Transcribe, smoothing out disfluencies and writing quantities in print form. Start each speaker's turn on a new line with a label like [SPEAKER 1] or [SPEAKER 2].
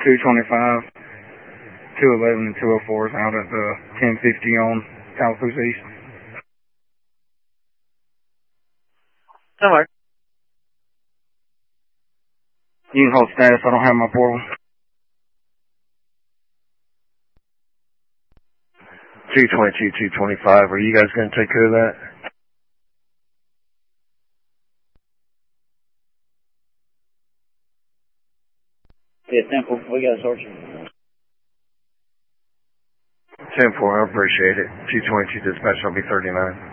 [SPEAKER 1] 225, 211, and 204 is out at the 1050 on Tallapoosa East.
[SPEAKER 2] Somewhere.
[SPEAKER 1] You can hold status. I don't have my portal.
[SPEAKER 3] 222, 225. Are you guys going to take care of that?
[SPEAKER 2] Yeah, Temple. We got a source.
[SPEAKER 3] 10-4, I appreciate it. 222 dispatch, I'll be 39.